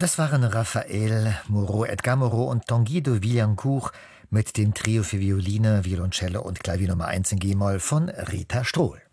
Das waren Raphael Moreau, Edgar Moreau und Tanguy de Villancourt mit dem Trio für Violine, Violoncello und Klavier Nummer 1 in G-Moll von Rita Strohl.